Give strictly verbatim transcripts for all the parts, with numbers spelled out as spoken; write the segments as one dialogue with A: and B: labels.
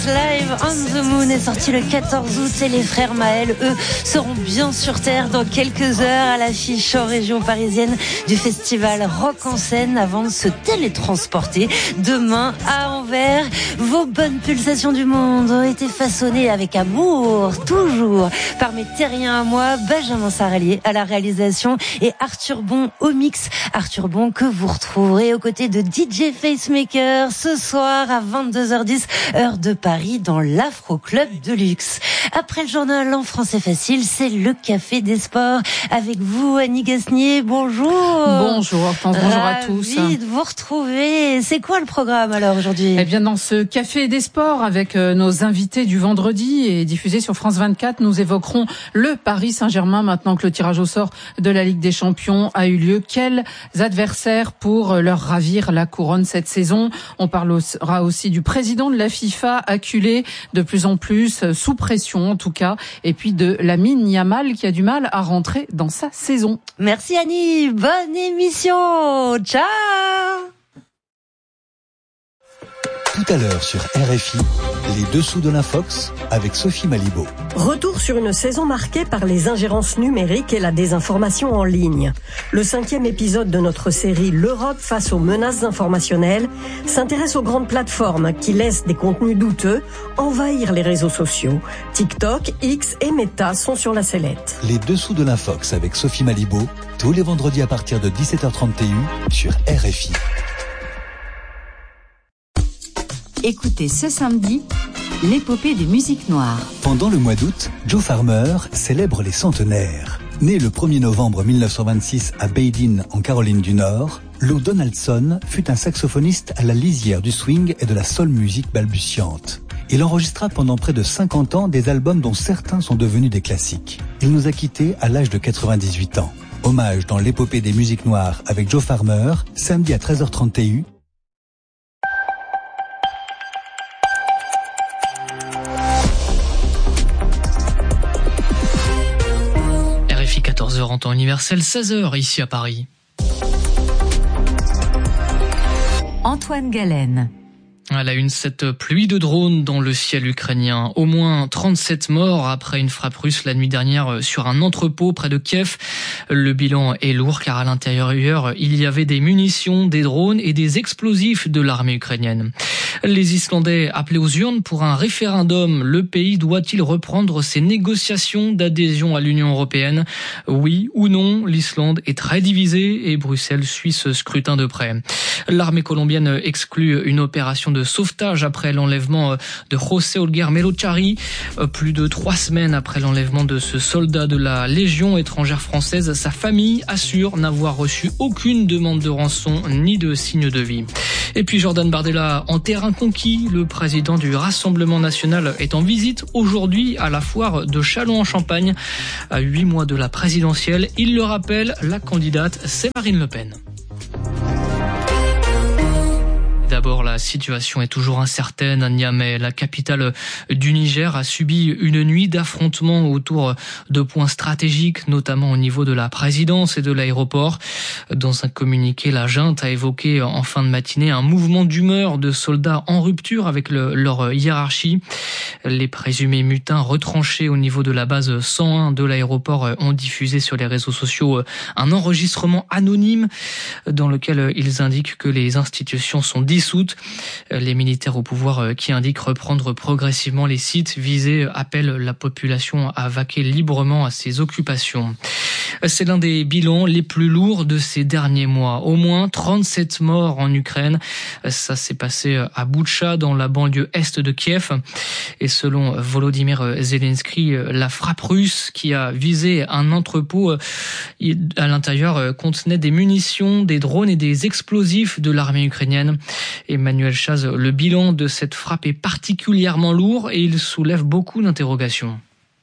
A: Live on the Moon est sorti le quatorze août et les frères Maël, eux, seront bien sur Terre dans quelques heures à l'affiche en région parisienne du festival Rock en Seine avant de se télétransporter demain à Anvers. Vos bonnes pulsations du monde ont été façonnées avec amour, toujours, par mes terriens à moi, Benjamin Saralier à la réalisation et Arthur Bon au mix. Arthur Bon que vous retrouverez aux côtés de D J Facemaker ce soir à vingt-deux heures dix, heure de Paris, dans l'Afro Club de Luxe. Après le journal en français facile, c'est le Café des Sports avec vous, Annie Gasnier. Bonjour.
B: Bonjour, Hortense, bonjour à tous.
A: Ravi de vous retrouver. C'est quoi le programme alors aujourd'hui ?
B: Eh bien, dans ce Café des Sports, avec nos invités du vendredi et diffusé sur France vingt-quatre, nous évoquerons le Paris Saint-Germain maintenant que le tirage au sort de la Ligue des Champions a eu lieu. Quels adversaires pour leur ravir la couronne cette saison ? On parlera aussi du président de la FIFA, acculé de plus en plus, sous pression en tout cas, et puis de Lamine Yamal qui a du mal à rentrer dans sa saison.
A: Merci Annie, bonne émission, ciao.
C: Tout à l'heure sur R F I, les dessous de l'Infox avec Sophie Malibaud.
D: Retour sur une saison marquée par les ingérences numériques et la désinformation en ligne. Le cinquième épisode de notre série L'Europe face aux menaces informationnelles s'intéresse aux grandes plateformes qui laissent des contenus douteux envahir les réseaux sociaux. TikTok, X et Meta sont sur la sellette.
C: Les dessous de l'Infox avec Sophie Malibaud, tous les vendredis à partir de dix-sept heures trente sur R F I.
E: Écoutez ce samedi l'épopée des musiques noires.
C: Pendant le mois d'août, Joe Farmer célèbre les centenaires. Né le premier novembre mille neuf cent vingt-six à Badin, en Caroline du Nord, Lou Donaldson fut un saxophoniste à la lisière du swing et de la soul music balbutiante. Il enregistra pendant près de cinquante ans des albums dont certains sont devenus des classiques. Il nous a quittés à l'âge de quatre-vingt-dix-huit ans. Hommage dans l'épopée des musiques noires avec Joe Farmer, samedi à treize heures trente.
F: quatorze heures en temps universel, seize heures ici à Paris.
E: Antoine Galen.
F: À la une, cette pluie de drones dans le ciel ukrainien. Au moins trente-sept morts après une frappe russe la nuit dernière sur un entrepôt près de Kiev. Le bilan est lourd car à l'intérieur, il y avait des munitions, des drones et des explosifs de l'armée ukrainienne. Les Islandais appelés aux urnes pour un référendum. Le pays doit-il reprendre ses négociations d'adhésion à l'Union européenne ? Oui ou non ? L'Islande est très divisée et Bruxelles suit ce scrutin de près. L'armée colombienne exclut une opération de sauvetage après l'enlèvement de José Olguer Melochari. Plus de trois semaines après l'enlèvement de ce soldat de la Légion étrangère française, sa famille assure n'avoir reçu aucune demande de rançon ni de signe de vie. Et puis Jordan Bardella en terrain conquis. Le président du Rassemblement national est en visite aujourd'hui à la foire de Châlons-en-Champagne. À huit mois de la présidentielle, il le rappelle, la candidate, c'est Marine Le Pen. D'abord, la situation est toujours incertaine à Niamey. La capitale du Niger a subi une nuit d'affrontements autour de points stratégiques, notamment au niveau de la présidence et de l'aéroport. Dans un communiqué, la junte a évoqué en fin de matinée un mouvement d'humeur de soldats en rupture avec le, leur hiérarchie. Les présumés mutins retranchés au niveau de la base cent un de l'aéroport ont diffusé sur les réseaux sociaux un enregistrement anonyme dans lequel ils indiquent que les institutions sont dissoutes. Les militaires au pouvoir qui indiquent reprendre progressivement les sites visés appellent la population à vaquer librement à ses occupations. C'est l'un des bilans les plus lourds de ces derniers mois. Au moins trente-sept morts en Ukraine. Ça s'est passé à Boutcha, dans la banlieue est de Kiev. Et selon Volodymyr Zelensky, la frappe russe qui a visé un entrepôt à l'intérieur contenait des munitions, des drones et des explosifs de l'armée ukrainienne. Emmanuel Chaz, le bilan de cette frappe est particulièrement lourd et il soulève beaucoup d'interrogations.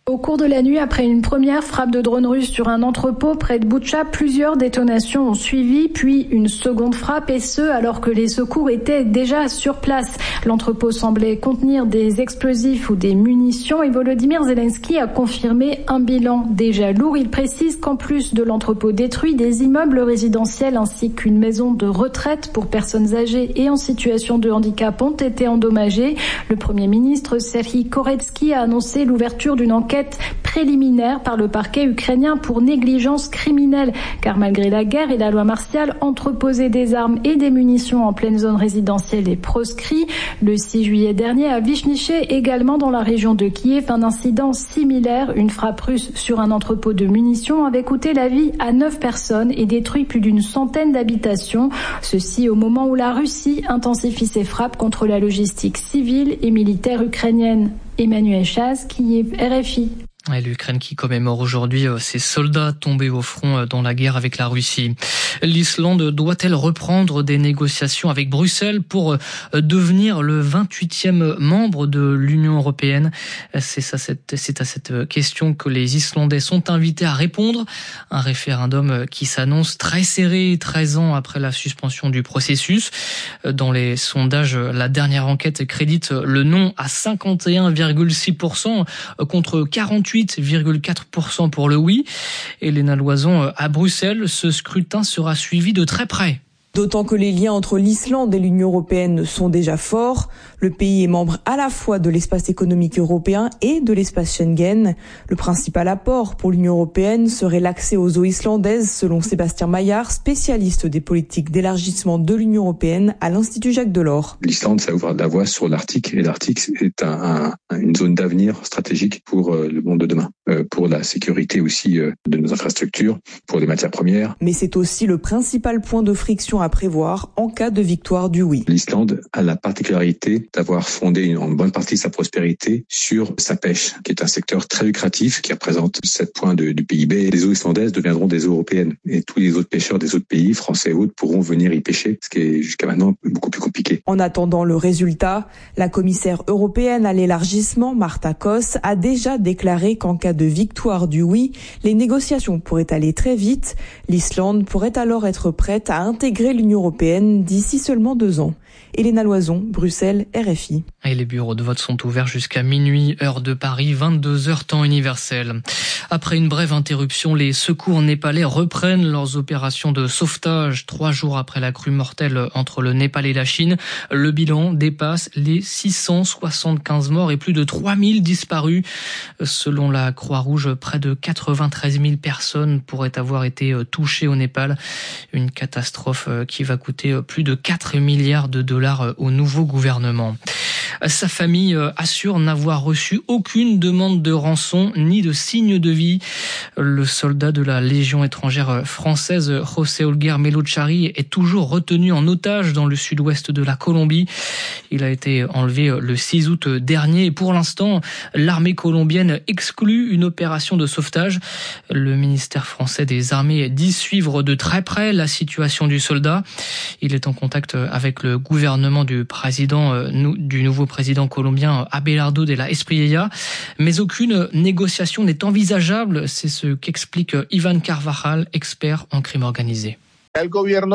G: Au cours de la nuit, après une première frappe de drone russe sur un entrepôt près de Boutcha, plusieurs détonations ont suivi, puis une seconde frappe, et ce, alors que les secours étaient déjà sur place. L'entrepôt semblait contenir des explosifs ou des munitions, et Volodymyr Zelensky a confirmé un bilan déjà lourd. Il précise qu'en plus de l'entrepôt détruit, des immeubles résidentiels ainsi qu'une maison de retraite pour personnes âgées et en situation de handicap ont été endommagés. Le Premier ministre Serhiy Koretsky a annoncé l'ouverture d'une enquête préliminaire par le parquet ukrainien pour négligence criminelle, car malgré la guerre et la loi martiale, entreposer des armes et des munitions en pleine zone résidentielle est proscrit. Le six juillet dernier, à Vyshniché, également dans la région de Kiev, un incident similaire, une frappe russe sur un entrepôt de munitions, avait coûté la vie à neuf personnes et détruit plus d'une centaine d'habitations. Ceci au moment où la Russie intensifie ses frappes contre la logistique civile et militaire ukrainienne. Emmanuel Chaz, Kiev, R F I.
F: Et l'Ukraine qui commémore aujourd'hui ses soldats tombés au front dans la guerre avec la Russie. L'Islande doit-elle reprendre des négociations avec Bruxelles pour devenir le vingt-huitième membre de l'Union européenne? C'est ça, c'est à cette question que les Islandais sont invités à répondre. Un référendum qui s'annonce très serré, treize ans après la suspension du processus. Dans les sondages, la dernière enquête crédite le non à cinquante et un virgule six pour cent contre quarante-huit virgule quatre pour cent pour le oui. Helena Loison, à Bruxelles, ce scrutin sera suivi de très près.
H: D'autant que les liens entre l'Islande et l'Union européenne sont déjà forts. Le pays est membre à la fois de l'espace économique européen et de l'espace Schengen. Le principal apport pour l'Union européenne serait l'accès aux eaux islandaises, selon Sébastien Maillard, spécialiste des politiques d'élargissement de l'Union européenne à l'Institut Jacques Delors.
I: L'Islande, ça ouvre la voie sur l'Arctique, et l'Arctique est un, un, une zone d'avenir stratégique pour le monde de demain, euh, pour la sécurité aussi euh, de nos infrastructures, pour les matières premières.
H: Mais c'est aussi le principal point de friction à prévoir en cas de victoire du oui.
I: L'Islande a la particularité d'avoir fondé une, en bonne partie sa prospérité sur sa pêche, qui est un secteur très lucratif, qui représente sept points de, du P I B. Les eaux islandaises deviendront des eaux européennes, et tous les autres pêcheurs des autres pays, français et autres, pourront venir y pêcher, ce qui est jusqu'à maintenant beaucoup plus compliqué.
H: En attendant le résultat, la commissaire européenne à l'élargissement, Marta Koss, a déjà déclaré qu'en cas de victoire du oui, les négociations pourraient aller très vite. L'Islande pourrait alors être prête à intégrer l'Union européenne d'ici seulement deux ans. Helena Loison, Bruxelles, R F I.
F: Et les bureaux de vote sont ouverts jusqu'à minuit, heure de Paris, vingt-deux heures temps universel. Après une brève interruption, les secours népalais reprennent leurs opérations de sauvetage. Trois jours après la crue mortelle entre le Népal et la Chine, le bilan dépasse les six cent soixante-quinze morts et plus de trois mille disparus. Selon la Croix-Rouge, près de quatre-vingt-treize mille personnes pourraient avoir été touchées au Népal. Une catastrophe qui va coûter plus de quatre milliards de dollars au nouveau gouvernement. Sa famille assure n'avoir reçu aucune demande de rançon ni de signe de vie. Le soldat de la Légion étrangère française, José Olguer Melochari, est toujours retenu en otage dans le sud-ouest de la Colombie. Il a été enlevé le six août dernier et pour l'instant, l'armée colombienne exclut une opération de sauvetage. Le ministère français des Armées dit suivre de très près la situation du soldat. Il est en contact avec le gouvernement du président, du nouveau président colombien Abelardo de la Espriella, mais aucune négociation n'est envisageable. C'est ce qu'explique Iván Carvajal, expert en crime organisé.
J: Le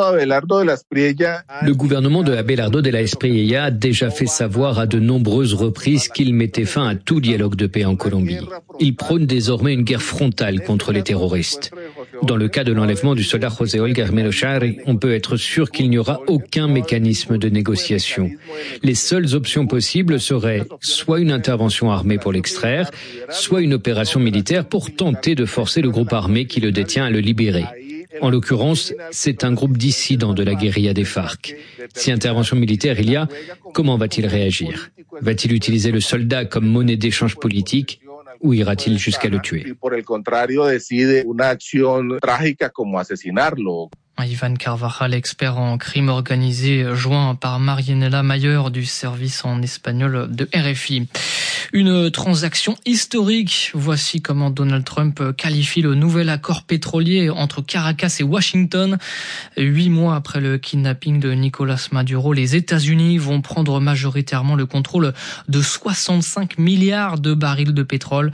J: gouvernement de Abelardo de la Espriella a déjà fait savoir à de nombreuses reprises qu'il mettait fin à tout dialogue de paix en Colombie. Il prône désormais une guerre frontale contre les terroristes. Dans le cas de l'enlèvement du soldat José Olguer Melochari, on peut être sûr qu'il n'y aura aucun mécanisme de négociation. Les seules options possibles seraient soit une intervention armée pour l'extraire, soit une opération militaire pour tenter de forcer le groupe armé qui le détient à le libérer. En l'occurrence, c'est un groupe dissident de la guérilla des FARC. Si intervention militaire il y a, comment va-t-il réagir? Va-t-il utiliser le soldat comme monnaie d'échange politique ou ira-t-il jusqu'à le tuer?
F: Iván Carvajal, expert en crime organisé, joint par Marianela Mayer du service en espagnol de R F I. Une transaction historique. Voici comment Donald Trump qualifie le nouvel accord pétrolier entre Caracas et Washington. Huit mois après le kidnapping de Nicolas Maduro, les États-Unis vont prendre majoritairement le contrôle de soixante-cinq milliards de barils de pétrole.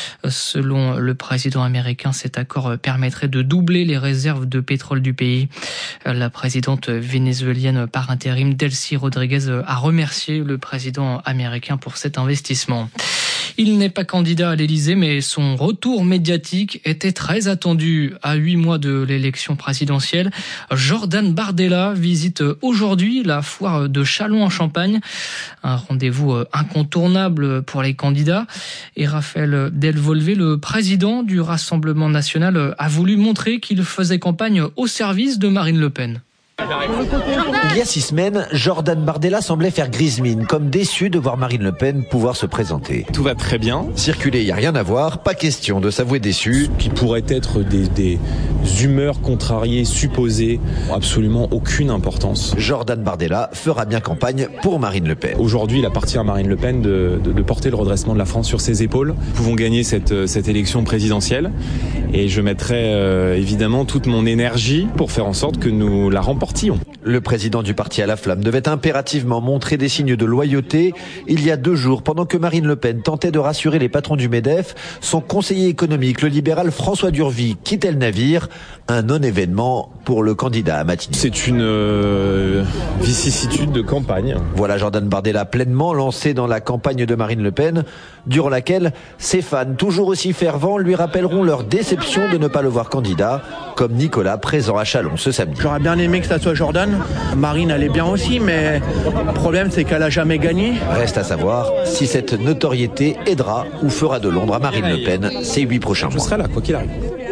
F: Selon le président américain, cet accord permettrait de doubler les réserves de pétrole du pays. La présidente vénézuélienne par intérim, Delcy Rodriguez, a remercié le président américain pour cet investissement. Il n'est pas candidat à l'Élysée, mais son retour médiatique était très attendu. À huit mois de l'élection présidentielle, Jordan Bardella visite aujourd'hui la foire de Châlons en Champagne. Un rendez-vous incontournable pour les candidats. Et Raphaël Delvolvé, le président du Rassemblement national, a voulu montrer qu'il faisait campagne au service de Marine Le Pen.
K: Il y a six semaines, Jordan Bardella semblait faire grise mine, comme déçu de voir Marine Le Pen pouvoir se présenter.
L: Tout va très bien.
K: Circuler, il n'y a rien à voir, pas question de s'avouer déçu.
L: Ce qui pourrait être des, des humeurs contrariées, supposées, absolument aucune importance.
K: Jordan Bardella fera bien campagne pour Marine Le Pen.
L: Aujourd'hui, il appartient à Marine Le Pen de, de, de porter le redressement de la France sur ses épaules. Nous pouvons gagner cette, cette élection présidentielle et je mettrai euh, évidemment toute mon énergie pour faire en sorte que nous la remportions.
K: Le président du parti à la flamme devait impérativement montrer des signes de loyauté. Il y a deux jours, pendant que Marine Le Pen tentait de rassurer les patrons du MEDEF, son conseiller économique, le libéral François Durvy, quittait le navire. Un non-événement pour le candidat à Matignon.
L: C'est une euh, vicissitude de campagne.
K: Voilà Jordan Bardella pleinement lancé dans la campagne de Marine Le Pen, durant laquelle ses fans, toujours aussi fervents, lui rappelleront leur déception de ne pas le voir candidat, comme Nicolas présent à Châlons ce samedi.
M: J'aurais bien aimé que ça soit Jordan. Marine, elle est bien aussi, mais le problème, c'est qu'elle a jamais gagné.
K: Reste à savoir si cette notoriété aidera ou fera de l'ombre à Marine Le Pen ces huit prochains mois.
L: Je serai là, quoi qu'il arrive.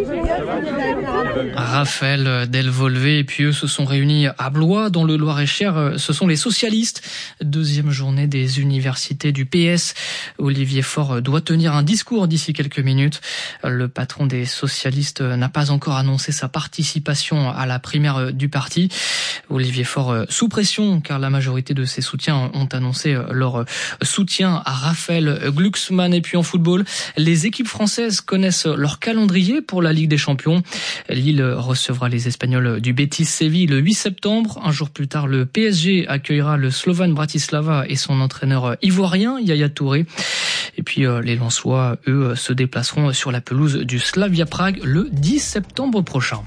F: Raphaël Delvolvé et puis eux se sont réunis à Blois dans le Loir-et-Cher. Ce sont les socialistes. Deuxième journée des universités du P S. Olivier Faure doit tenir un discours d'ici quelques minutes. Le patron des socialistes n'a pas encore annoncé sa participation à la primaire du parti. Olivier Faure sous pression car la majorité de ses soutiens ont annoncé leur soutien à Raphaël Glucksmann. Et puis en football, les équipes françaises connaissent leur calendrier pour la Ligue des Champions. Lille recevra les Espagnols du Betis Séville le huit septembre. Un jour plus tard, le P S G accueillera le Slovan Bratislava et son entraîneur ivoirien Yaya Touré. Et puis euh, les Lensois, eux, se déplaceront sur la pelouse du Slavia Prague le dix septembre prochain.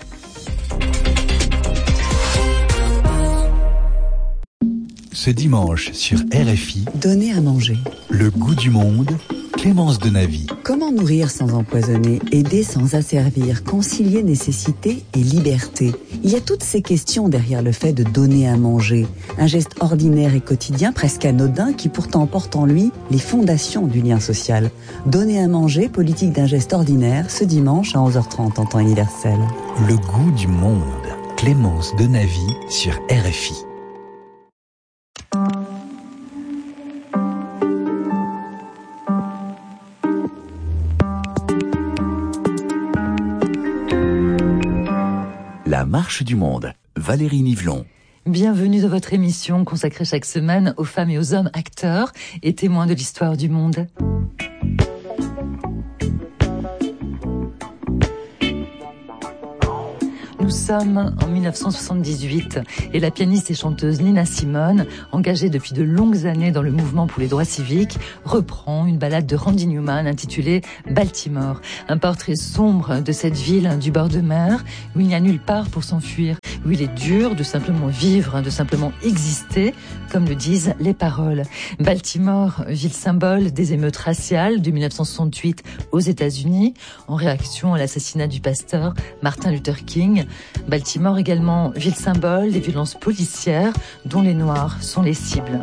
C: Ce dimanche sur R F I,
N: donner à manger.
C: Le goût du monde, Clémence Denavy.
N: Comment nourrir sans empoisonner, aider sans asservir, concilier nécessité et liberté? Il y a toutes ces questions derrière le fait de donner à manger. Un geste ordinaire et quotidien, presque anodin, qui pourtant porte en lui les fondations du lien social. Donner à manger, politique d'un geste ordinaire, ce dimanche à onze heures trente en temps universel.
C: Le goût du monde, Clémence Denavy sur R F I.
O: La marche du monde, Valérie Nivelon.
P: Bienvenue dans votre émission consacrée chaque semaine aux femmes et aux hommes acteurs et témoins de l'histoire du monde. Nous sommes en mille neuf cent soixante-dix-huit et la pianiste et chanteuse Nina Simone, engagée depuis de longues années dans le mouvement pour les droits civiques, reprend une ballade de Randy Newman intitulée Baltimore. Un portrait sombre de cette ville du bord de mer où il n'y a nulle part pour s'enfuir, où il est dur de simplement vivre, de simplement exister, comme le disent les paroles. Baltimore, ville symbole des émeutes raciales de mille neuf cent soixante-huit aux États-Unis, en réaction à l'assassinat du pasteur Martin Luther King. Baltimore également ville symbole des violences policières dont les Noirs sont les cibles.